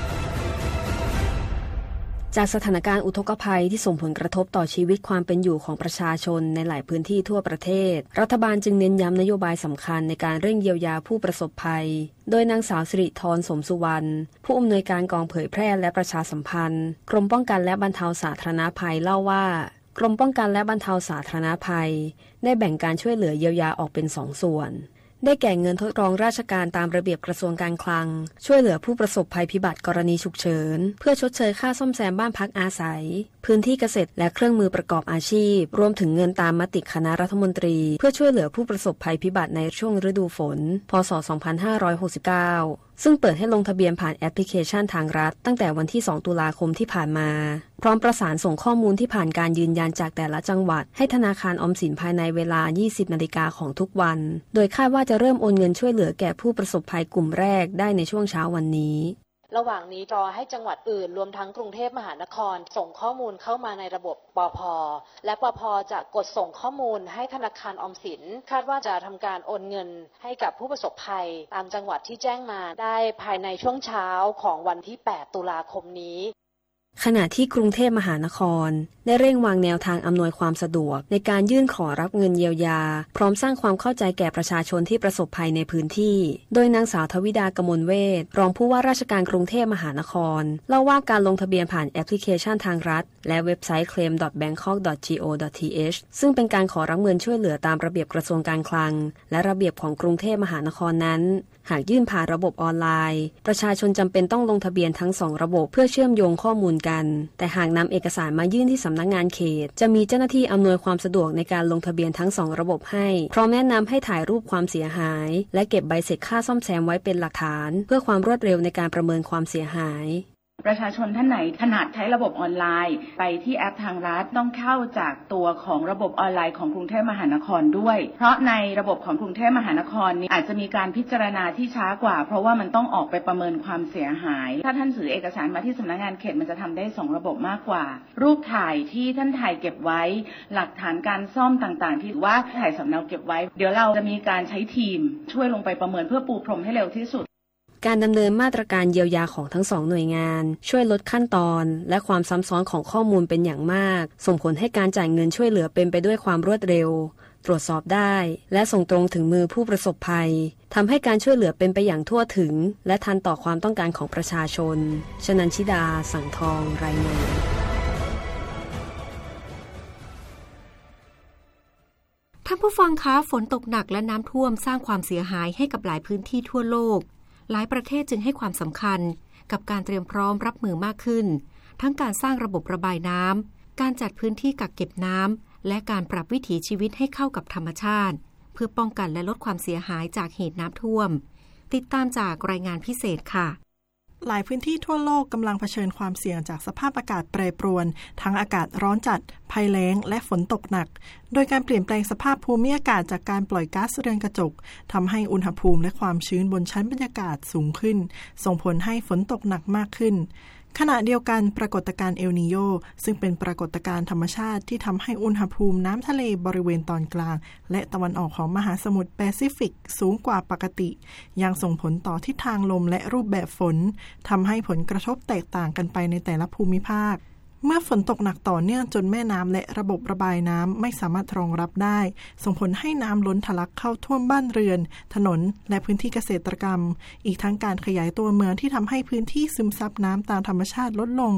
จากสถานการณ์อุทกภัยที่ส่งผลกระทบต่อชีวิตความเป็นอยู่ของประชาชนในหลายพื้นที่ทั่วประเทศรัฐบาลจึงเน้นย้ำนโยบายสำคัญในการเร่งเยียวยาผู้ประสบภัยโดยนางสาวสิริธรสมสุวรรณผู้อำนวยการกองเผยแพร่และประชาสัมพันธ์กรมป้องกันและบรรเทาสาธารณภัยเล่าว่ากรมป้องกันและบรรเทาสาธารณภัยได้แบ่งการช่วยเหลือเยียวยาออกเป็นสองส่วนได้แก่เงินทดลองราชการตามระเบียบกระทรวงการคลังช่วยเหลือผู้ประสบภัยพิบัติกรณีฉุกเฉินเพื่อชดเชยค่าซ่อมแซมบ้านพักอาศัยพื้นที่เกษตรและเครื่องมือประกอบอาชีพรวมถึงเงินตามมติคณะรัฐมนตรีเพื่อช่วยเหลือผู้ประสบภัยพิบัติในช่วงฤดูฝนพ.ศ. สองพันห้าร้อยหกสิบเก้าซึ่งเปิดให้ลงทะเบียนผ่านแอปพลิเคชันทางรัฐตั้งแต่วันที่สองตุลาคมที่ผ่านมาพร้อมประสานส่งข้อมูลที่ผ่านการยืนยันจากแต่ละจังหวัดให้ธนาคารออมสินภายในเวลา ยี่สิบนาฬิกาของทุกวันโดยคาดว่าจะเริ่มโอนเงินช่วยเหลือแก่ผู้ประสบภัยกลุ่มแรกได้ในช่วงเช้าวันนี้ระหว่างนี้รอให้จังหวัดอื่นรวมทั้งกรุงเทพมหานครส่งข้อมูลเข้ามาในระบบปภ.และปภ.จะกดส่งข้อมูลให้ธนาคารออมสินคาดว่าจะทำการโอนเงินให้กับผู้ประสบภัยตามจังหวัดที่แจ้งมาได้ภายในช่วงเช้าของวันที่แปดตุลาคมนี้ขณะที่กรุงเทพมหานครได้เร่งวางแนวทางอำนวยความสะดวกในการยื่นขอรับเงินเยียวยาพร้อมสร้างความเข้าใจแก่ประชาชนที่ประสบภัยในพื้นที่โดยนางสาวทวิดากมลเวชรองผู้ว่าราชการกรุงเทพมหานครเล่าว่าการลงทะเบียนผ่านแอปพลิเคชันทางรัฐและเว็บไซต์ เคลม ดอท แบงคอก ดอท จี โอ ดอท ที เอช ซึ่งเป็นการขอรับเงินช่วยเหลือตามระเบียบกระทรวงการคลังและระเบียบของกรุงเทพมหานครนั้นหากยื่นผ่านระบบออนไลน์ประชาชนจำเป็นต้องลงทะเบียนทั้งสองระบบเพื่อเชื่อมโยงข้อมูลกันแต่หากนำเอกสารมายื่นที่สำนักงานเขตจะมีเจ้าหน้าที่อำนวยความสะดวกในการลงทะเบียนทั้งสองระบบให้พร้อมแนะนำให้ถ่ายรูปความเสียหายและเก็บใบเสร็จค่าซ่อมแซมไว้เป็นหลักฐานเพื่อความรวดเร็วในการประเมินความเสียหายประชาชนท่านไหนถนัดใช้ระบบออนไลน์ไปที่แอปทางรัฐต้องเข้าจากตัวของระบบออนไลน์ของกรุงเทพมหานครด้วยเพราะในระบบของกรุงเทพมหานครนี้อาจจะมีการพิจารณาที่ช้ากว่าเพราะว่ามันต้องออกไปประเมินความเสียหายถ้าท่านถือเอกสารมาที่สำนักงานเขตมันจะทำได้สองระบบมากกว่ารูปถ่ายที่ท่านถ่ายเก็บไว้หลักฐานการซ่อมต่างๆที่ว่าถ่ายสำเนาเก็บไว้เดี๋ยวเราจะมีการใช้ทีมช่วยลงไปประเมินเพื่อปูพรมให้เร็วที่สุดการดำเนินมาตรการเยียวยาของทั้งสองหน่วยงานช่วยลดขั้นตอนและความซ้ำซ้อนของข้อมูลเป็นอย่างมากส่งผลให้การจ่ายเงินช่วยเหลือเป็นไปด้วยความรวดเร็วตรวจสอบได้และส่งตรงถึงมือผู้ประสบภัยทำให้การช่วยเหลือเป็นไปอย่างทั่วถึงและทันต่อความต้องการของประชาชนชนันชิดาสังทองรายงานท่านผู้ฟังคะฝนตกหนักและน้ำท่วมสร้างความเสียหายให้กับหลายพื้นที่ทั่วโลกหลายประเทศจึงให้ความสำคัญกับการเตรียมพร้อมรับมือมากขึ้นทั้งการสร้างระบบระบายน้ำการจัดพื้นที่กักเก็บน้ำและการปรับวิถีชีวิตให้เข้ากับธรรมชาติเพื่อป้องกันและลดความเสียหายจากเหตุน้ำท่วมติดตามจากรายงานพิเศษค่ะหลายพื้นที่ทั่วโลกกำลังเผชิญความเสี่ยงจากสภาพอากาศแปรปรวนทั้งอากาศร้อนจัดภัยแล้งและฝนตกหนักโดยการเปลี่ยนแปลงสภาพภูมิอากาศจากการปล่อยก๊าซเรือนกระจกทำให้อุณหภูมิและความชื้นบนชั้นบรรยากาศสูงขึ้นส่งผลให้ฝนตกหนักมากขึ้นขณะเดียวกันปรากฏการณ์เอลนีโญซึ่งเป็นปรากฏการณ์ธรรมชาติที่ทำให้อุณหภูมิน้ำทะเลบริเวณตอนกลางและตะวันออกของมหาสมุทรแปซิฟิกสูงกว่าปกติยังส่งผลต่อทิศทางลมและรูปแบบฝนทำให้ผลกระทบแตกต่างกันไปในแต่ละภูมิภาคเมื่อฝนตกหนักต่อเนื่องจนแม่น้ำและระบบระบายน้ำไม่สามารถรองรับได้ส่งผลให้น้ำล้นทะลักเข้าท่วมบ้านเรือนถนนและพื้นที่เกษตรกรรมอีกทั้งการขยายตัวเมืองที่ทำให้พื้นที่ซึมซับน้ำตามธรรมชาติลดลง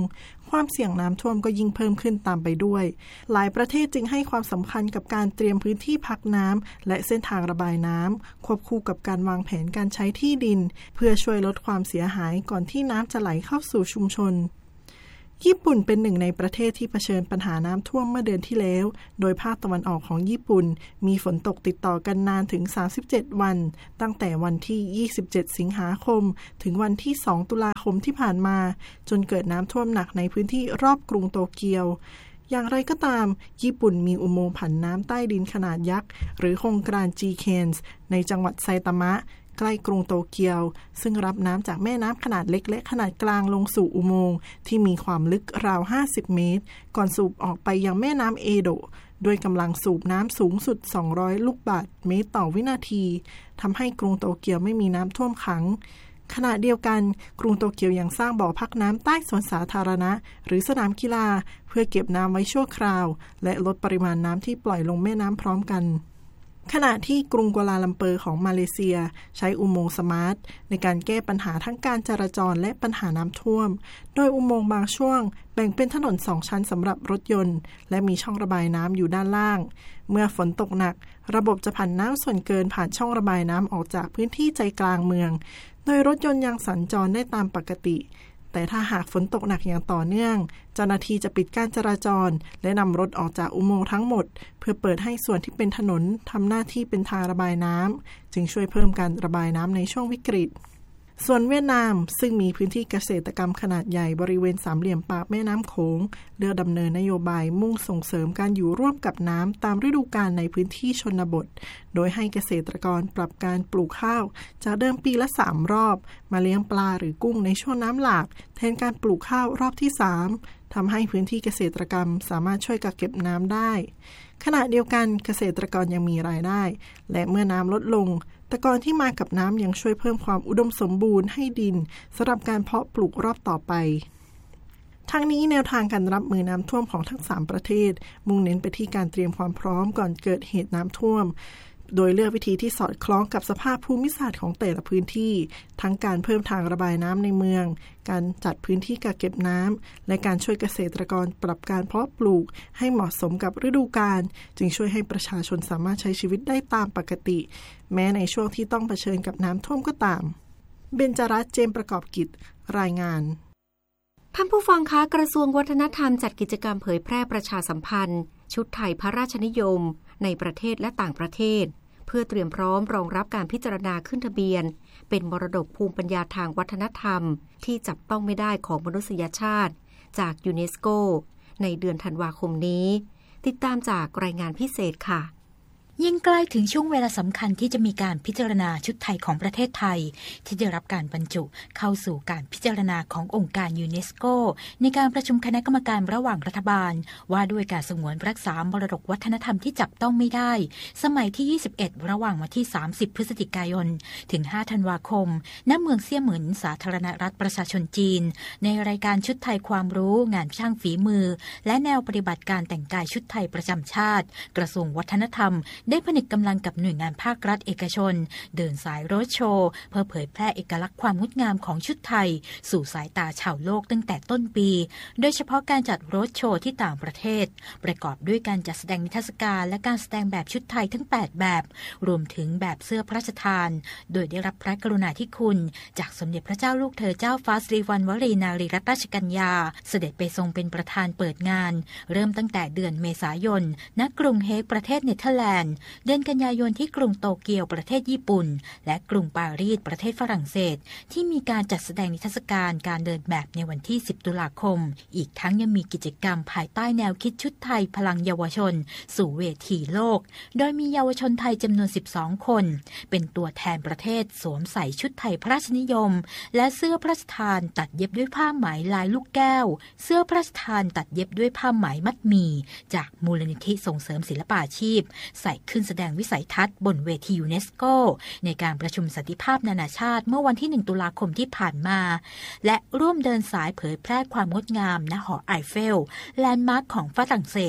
ความเสี่ยงน้ำท่วมก็ยิ่งเพิ่มขึ้นตามไปด้วยหลายประเทศจึงให้ความสำคัญกับการเตรียมพื้นที่พักน้ำและเส้นทางระบายน้ำควบคู่กับการวางแผนการใช้ที่ดินเพื่อช่วยลดความเสียหายก่อนที่น้ำจะไหลเข้าสู่ชุมชนญี่ปุ่นเป็นหนึ่งในประเทศที่เผชิญปัญหาน้ำท่วมเมื่อเดือนที่แล้วโดยภาคตะวันออกของญี่ปุ่นมีฝนตกติดต่อกันนานถึงสามสิบเจ็ดวันตั้งแต่วันที่ยี่สิบเจ็ดสิงหาคมถึงวันที่สองตุลาคมที่ผ่านมาจนเกิดน้ำท่วมหนักในพื้นที่รอบกรุงโตเกียวอย่างไรก็ตามญี่ปุ่นมีอุโมงค์ผันน้ำใต้ดินขนาดยักษ์หรือโครงการ จี เคน ส์ ในจังหวัดไซตามะใกล้กรุงโตเกียวซึ่งรับน้ำจากแม่น้ำขนาดเล็กและขนาดกลางลงสู่อุโมงค์ที่มีความลึกราวห้าสิบเมตรก่อนสูบออกไปยังแม่น้ำเอโดะด้วยกำลังสูบน้ำสูงสุดสองร้อยลูกบาศก์เมตรต่อวินาทีทำให้กรุงโตเกียวไม่มีน้ำท่วมขังขณะเดียวกันกรุงโตเกียวยังสร้างบ่อพักน้ำใต้สวนสาธารณะหรือสนามกีฬาเพื่อเก็บน้ำไว้ชั่วคราวและลดปริมาณน้ำที่ปล่อยลงแม่น้ำพร้อมกันขณะที่กรุงกัวลาลัมเปอร์ของมาเลเซียใช้อุโมงค์สมาร์ทในการแก้ปัญหาทั้งการจราจรและปัญหาน้ำท่วมโดยอุโมงค์บางช่วงแบ่งเป็นถนนสองชั้นสำหรับรถยนต์และมีช่องระบายน้ำอยู่ด้านล่างเมื่อฝนตกหนักระบบจะผันน้ำส่วนเกินผ่านช่องระบายน้ำออกจากพื้นที่ใจกลางเมืองโดยรถยนต์ยังสัญจรได้ตามปกติแต่ถ้าหากฝนตกหนักอย่างต่อเนื่องเจ้าหน้าที่จะปิดการจราจรและนำรถออกจากอุโมงค์ทั้งหมดเพื่อเปิดให้ส่วนที่เป็นถนนทำหน้าที่เป็นทางระบายน้ำจึงช่วยเพิ่มการระบายน้ำในช่วงวิกฤตส่วนเวียดนามซึ่งมีพื้นที่เกษตรกรรมขนาดใหญ่บริเวณสามเหลี่ยมปากแม่น้ำโขงเลือกดำเนินนโยบายมุ่งส่งเสริมการอยู่ร่วมกับน้ำตามฤดูกาลในพื้นที่ชนบทโดยให้เกษตรกรปรับการปลูกข้าวจากเดิมปีละสามรอบมาเลี้ยงปลาหรือกุ้งในช่วงน้ำหลากแทนการปลูกข้าวรอบที่สามทำให้พื้นที่เกษตรกรรมสามารถช่วยกักเก็บน้ำได้ขณะเดียวกันเกษตรกรยังมีรายได้และเมื่อน้ำลดลงตะกอนที่มากับน้ำยังช่วยเพิ่มความอุดมสมบูรณ์ให้ดินสำหรับการเพาะปลูกรอบต่อไปทั้งนี้แนวทางการรับมือน้ำท่วมของทั้งสามประเทศมุ่งเน้นไปที่การเตรียมความพร้อมก่อนเกิดเหตุน้ำท่วมโดยเลือกวิธีที่สอดคล้องกับสภาพภูมิศาสตร์ของแต่ละพื้นที่ทั้งการเพิ่มทางระบายน้ำในเมืองการจัดพื้นที่กักเก็บน้ำและการช่วยเกษตรกรปรับการเพาะปลูกให้เหมาะสมกับฤดูกาลจึงช่วยให้ประชาชนสามารถใช้ชีวิตได้ตามปกติแม้ในช่วงที่ต้องเผชิญกับน้ำท่วมก็ตามเบญจรัตน์ เจมส์ประกอบกิจรายงานท่านผู้ฟังคะกระทรวงวัฒนธรรมจัดกิจกรรมเผยแพร่ประชาสัมพันธ์ชุดไทยพระราชนิยมในประเทศและต่างประเทศเพื่อเตรียมพร้อมรองรับการพิจารณาขึ้นทะเบียนเป็นมรดกภูมิปัญญาทางวัฒนธรรมที่จับต้องไม่ได้ของมนุษยชาติจากยูเนสโกในเดือนธันวาคมนี้ติดตามจากรายงานพิเศษค่ะยิ่งใกล้ถึงช่วงเวลาสำคัญที่จะมีการพิจารณาชุดไทยของประเทศไทยที่ได้รับการบรรจุเข้าสู่การพิจารณาขององค์การยูเนสโกในการประชุมคณะกรรมการระหว่างรัฐบาลว่าด้วยการสงวนรักษามรดกวัฒนธรรมที่จับต้องไม่ได้สมัยที่ยี่สิบเอ็ดระหว่างวันที่สามสิบพฤศจิกายนถึงห้าธันวาคมณเมืองเซี่ยเหมินสาธารณรัฐประชาชนจีนในรายการชุดไทยความรู้งานช่างฝีมือและแนวปฏิบัติการแต่งกายชุดไทยประจำชาติกระทรวงวัฒนธรรมได้ผนึกกำลังกับหน่วยงานภาครัฐเอกชนเดินสายโรดโชว์เพื่อเผยแพร่เอกลักษณ์ความงดงามของชุดไทยสู่สายตาชาวโลกตั้งแต่ต้นปีโดยเฉพาะการจัดโรดโชว์ที่ต่างประเทศประกอบด้วยการจัดแสดงนิทรรศการและการแสดงแบบชุดไทยทั้งแปดแบบรวมถึงแบบเสื้อพระราชทานโดยได้รับพระกรุณาธิคุณจากสมเด็จพระเจ้าลูกเธอเจ้าฟ้าสิริวัณวรีนารีรัตนราชกัญญาเสด็จไปทรงเป็นประธานเปิดงานเริ่มตั้งแต่เดือนเมษายนณกรุงเฮกประเทศเนเธอร์แลนด์เดือนกันยายนที่กรุงโตเกียวประเทศญี่ปุ่นและกรุงปารีสประเทศฝรั่งเศสที่มีการจัดแสดงนิทรรศการการเดินแบบในวันที่สิบตุลาคมอีกทั้งยังมีกิจกรรมภายใต้แนวคิดชุดไทยพลังเยาวชนสู่เวทีโลกโดยมีเยาวชนไทยจำนวนสิบสองคนเป็นตัวแทนประเทศสวมใส่ชุดไทยพระราชนิยมและเสื้อพระราชทานตัดเย็บด้วยผ้าไหมลายลูกแก้วเสื้อพระราชทานตัดเย็บด้วยผ้าไหมมัดหมี่จากมูลนิธิส่งเสริมศิลปาชีพใส่ขึ้นแสดงวิสัยทัศน์บนเวทียูเนสโกในการประชุมสันติภาพนานาชาติเมื่อวันที่หนึ่งตุลาคมที่ผ่านมาและร่วมเดินสายเผยแพร่ความงดงามณหอไอเฟลแลนด์มาร์คของฝรั่งเศส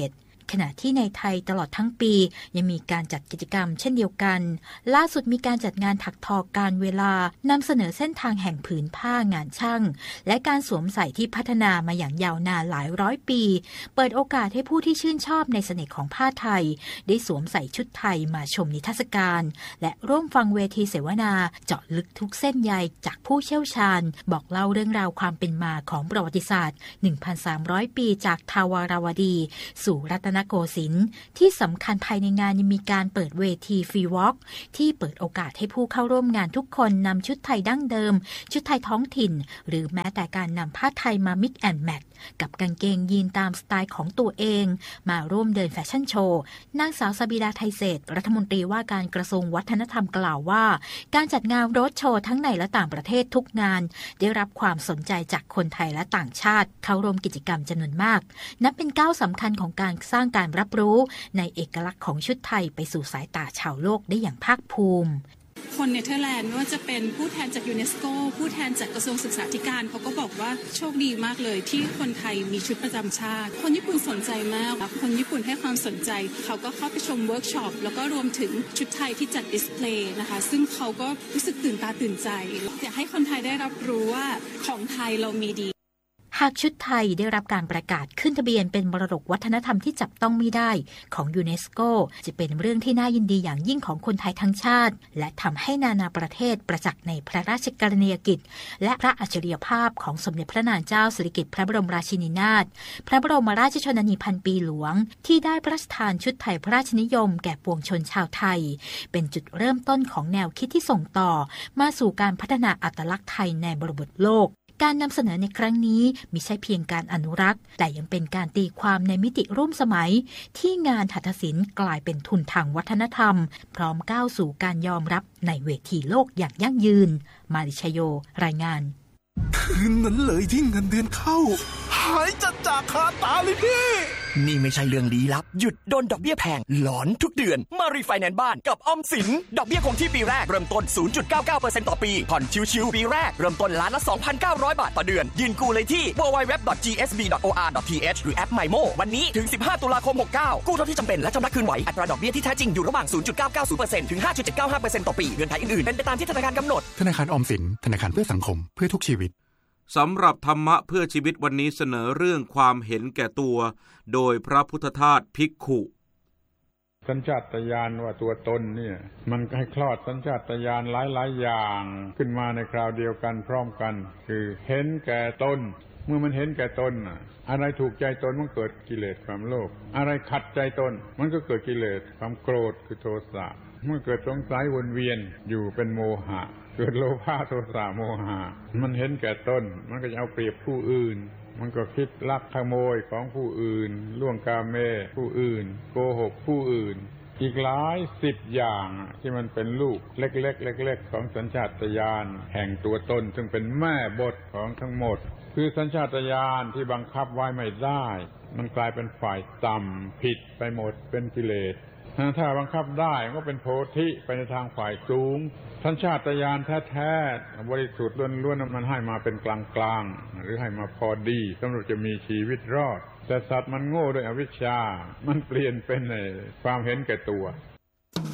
ขณะที่ในไทยตลอดทั้งปียังมีการจัดกิจกรรมเช่นเดียวกันล่าสุดมีการจัดงานถักทอการเวลานำเสนอเส้นทางแห่งผืนผ้างานช่างและการสวมใส่ที่พัฒนามาอย่างยาวนานหลายร้อยปีเปิดโอกาสให้ผู้ที่ชื่นชอบในเสน่ห์ของผ้าไทยได้สวมใส่ชุดไทยมาชมนิทรรศการและร่วมฟังเวทีเสวนาเจาะลึกทุกเส้นใยจากผู้เชี่ยวชาญบอกเล่าเรื่องราวความเป็นมาของประวัติศาสตร์ หนึ่งพันสามร้อย ปีจากทาวาราวดีสู่รัตนโกสินทร์ที่สำคัญภายในงานยังมีการเปิดเวทีฟรีวอล์กที่เปิดโอกาสให้ผู้เข้าร่วมงานทุกคนนำชุดไทยดั้งเดิมชุดไทยท้องถิ่นหรือแม้แต่การนำผ้าไทยมามิกแอนด์แมทกับกางเกงยีนตามสไตล์ของตัวเองมาร่วมเดินแฟชั่นโชว์นางสาวสบิดาไทยเศรษฐ์รัฐมนตรีว่าการกระทรวงวัฒนธรรมกล่าวว่าการจัดงานโรดโชว์ทั้งในและต่างประเทศทุกงานได้รับความสนใจจากคนไทยและต่างชาติเข้าร่วมกิจกรรมจำนวนมากนับเป็นก้าวสำคัญของการสร้างการรับรู้ในเอกลักษณ์ของชุดไทยไปสู่สายตาชาวโลกได้อย่างภาคภูมิคนเนเธอร์แลนด์ไม่ว่าจะเป็นผู้แทนจากยูเนสโกผู้แทนจากกระทรวงศึกษาธิการเขาก็บอกว่าโชคดีมากเลยที่คนไทยมีชุดประจำชาติคนญี่ปุ่นสนใจมากคนญี่ปุ่นให้ความสนใจเขาก็เข้าไปชมเวิร์กช็อปแล้วก็รวมถึงชุดไทยที่จัดดิสเพลย์นะคะซึ่งเขาก็รู้สึกตื่นตาตื่นใจอยากให้คนไทยได้รับรู้ว่าของไทยเรามีดีหากชุดไทยได้รับการประกาศขึ้นทะเบียนเป็นมรดกวัฒนธรรมที่จับต้องไม่ได้ของยูเนสโกจะเป็นเรื่องที่น่ายินดีอย่างยิ่งของคนไทยทั้งชาติและทำให้นานาประเทศประจักษ์ในพระราชกรณียกิจและพระอัจฉริยภาพของสมเด็จพระนางเจ้าสิริกิติ์พระบรมราชินีนาถพระบรมราชชนนีพันปีหลวงที่ได้พระราชทานชุดไทยพระราชนิยมแก่ปวงชนชาวไทยเป็นจุดเริ่มต้นของแนวคิดที่ส่งต่อมาสู่การพัฒนาอัตลักษณ์ไทยในบริบทโลกการนำเสนอในครั้งนี้มิใช่เพียงการอนุรักษ์แต่ยังเป็นการตีความในมิติร่วมสมัยที่งานหัตถศิลป์กลายเป็นทุนทางวัฒนธรรมพร้อมก้าวสู่การยอมรับในเวทีโลกอย่างยั่งยืนมาริชโยรายงานคืนนั้นเลยที่เงินเดือนเข้าหายจัดจากคาตาเลยพี่นี่ไม่ใช่เรื่องลี้ลับหยุดโดนดอกเบี้ยแพงหลอนทุกเดือนมารีไฟแนนซ์บ้านกับออมสินดอกเบี้ยคงที่ปีแรกเริ่มต้น ศูนย์จุดเก้าเก้าเปอร์เซ็นต์ ต่อปีผ่อนชิวๆปีแรกเริ่มต้นล้านละ สองพันเก้าร้อย บาทต่อเดือนยื่นกู้เลยที่ ดับเบิลยู ดับเบิลยู ดับเบิลยู ดอท จี เอส บี ดอท โอ อาร์ ดอท ที เอช หรือแอป MyMo วันนี้ถึงสิบห้าตุลาคมหกสิบเก้ากู้เท่าที่จำเป็นและชำระคืนไหวอัตราดอกเบี้ยที่แท้จริงอยู่ระหว่าง ศูนย์จุดเก้าเก้าศูนย์เปอร์เซ็นต์ ถึง ห้าจุดเจ็ดเก้าห้าเปอร์เซ็นต์ ต่อปีเงื่อนไขอื่นๆเป็นไปตามที่ธนาคารกำหนดธนาคารออมสินธนาคารเพื่อสังคมเพื่อทุกชีวิตสำหรับธรรมะเพื่อชีวิตวันนี้เสนอเรื่องความเห็นแก่ตัวโดยพระพุทธทาสภิกขุสัญชาตญาณว่าตัวตนเนี่ยมันให้คลอดสัญชาตญาณหลายๆอย่างขึ้นมาในคราวเดียวกันพร้อมกันคือเห็นแก่ตนเมื่อมันเห็นแก่ตนอะไรถูกใจตนมันเกิดกิเลสความโลภอะไรขัดใจตนมันก็เกิดกิเลสความโกรธคือโทสะเมื่อเกิดสงสัยวนเวียนอยู่เป็นโมหะเกิดโลภะโทสะโมหะมันเห็นแก่ตนมันก็จะเอาเปรียบผู้อื่นมันก็คิดลักขโมยของผู้อื่นล่วงกาเมผู้อื่นโกหกผู้อื่นอีกหลายสิบอย่างที่มันเป็นลูกเล็กๆเล็กๆของสัญชาตญาณแห่งตัวตนซึ่งเป็นแม่บทของทั้งหมดคือสัญชาตญาณที่บังคับไว้ไม่ได้มันกลายเป็นฝ่ายต่ำผิดไปหมดเป็นกิเลสถ้าบังคับได้ก็เป็นโพธิไปในทางฝ่ายสูงสัญชาตญาณแท้ๆบริสุทธิ์ล้วนๆมันให้มาเป็นกลางๆหรือให้มาพอดีสำหรับจะมีชีวิตรอดแต่สัตว์มันโง่ด้วยอวิชชามันเปลี่ยนเป็นความเห็นแก่ตัว